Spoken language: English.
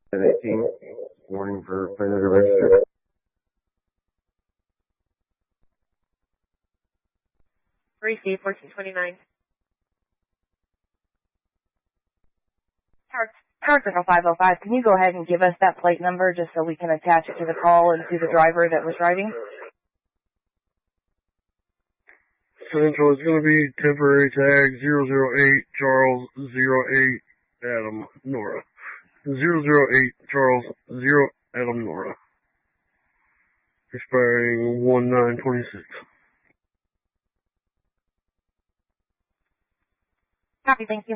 1018. Warning for failure to register. Receive 1429. Tower Circle 505, can you go ahead and give us that plate number just so we can attach it to the call and to the driver that was driving? Central is going to be temporary tag 008 Charles 08 Adam Nora. 008 Charles 0 Adam Nora. Expiring 1926. Copy, thanks.